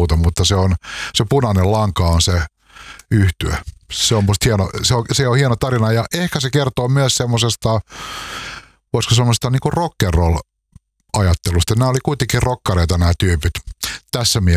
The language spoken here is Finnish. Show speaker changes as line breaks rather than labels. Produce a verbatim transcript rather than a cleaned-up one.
muuta, mutta se on se punainen lanka on se yhtye. Se on musta hieno, se on, se on hieno tarina ja ehkä se kertoo myös semmoisesta, voisiko semmoista niinku rock'n'roll ajattelusta. Nämä oli kuitenkin rokkareita nämä tyypit tässä mielessä.